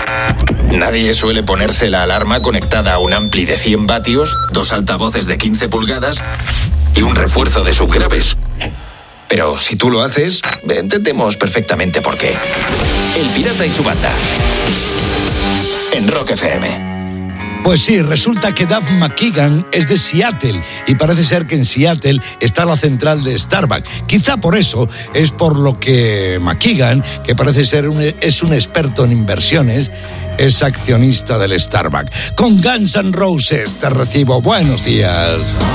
Nadie suele ponerse la alarma conectada a un ampli de 100 vatios, 2 altavoces de 15 pulgadas y un refuerzo de subgraves. Pero si tú lo haces, entendemos perfectamente por qué. El Pirata y su banda. En Rock FM. Pues sí, resulta que Duff McKagan es de Seattle y parece ser que en Seattle está la central de Starbucks. Quizá por eso es por lo que McKagan, que parece ser es un experto en inversiones, es accionista del Starbucks. Con Guns N' Roses te recibo. Buenos días.